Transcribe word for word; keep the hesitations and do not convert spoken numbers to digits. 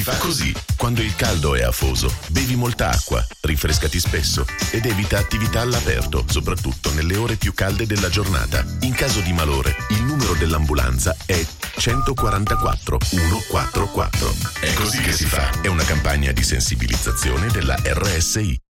fa così. Quando il caldo è afoso, bevi molta acqua, rinfrescati spesso ed evita attività all'aperto, soprattutto nelle ore più calde della giornata. In caso di malore, il numero dell'ambulanza è centoquarantaquattro centoquarantaquattro. È così che si fa. È una campagna di sensibilizzazione della R S I.